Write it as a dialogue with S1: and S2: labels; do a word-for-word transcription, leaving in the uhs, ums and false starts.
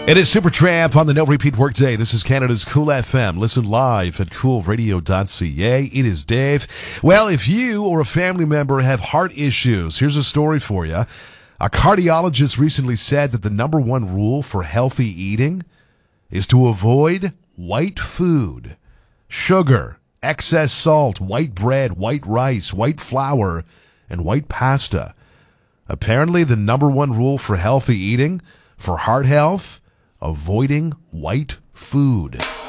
S1: It is Supertramp on the No Repeat Workday. This is Canada's Cool F M. Listen live at cool radio dot c a. It is Dave. Well, if you or a family member have heart issues, here's a story for you. A cardiologist recently said that the number one rule for healthy eating is to avoid white food, sugar, excess salt, white bread, white rice, white flour, and white pasta. Apparently, the number one rule for healthy eating, for heart health, avoiding white food.